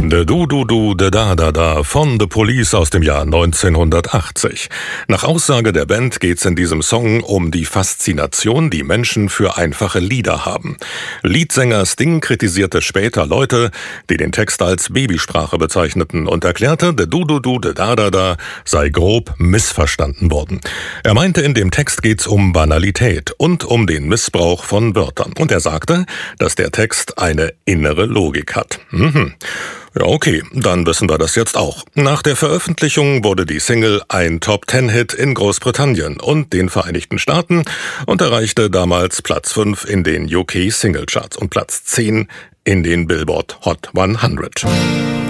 De Du de Da von The Police aus dem Jahr 1980. Nach Aussage der Band geht's in diesem Song um die Faszination, die Menschen für einfache Lieder haben. Leadsänger Sting kritisierte später Leute, die den Text als Babysprache bezeichneten und erklärte, De Du de Da sei grob missverstanden worden. Er meinte, in dem Text geht's um Banalität und um den Missbrauch von Wörtern. Und er sagte, dass der Text eine innere Logik hat. Ja, okay, dann wissen wir das jetzt auch. Nach der Veröffentlichung wurde die Single ein Top-10-Hit in Großbritannien und den Vereinigten Staaten und erreichte damals Platz 5 in den UK Single Charts und Platz 10 in den Billboard Hot 100.